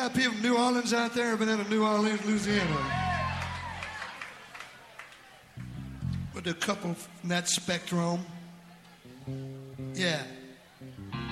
got people from New Orleans out there? Been in New Orleans, Louisiana. With a couple from that spectrum. Yeah.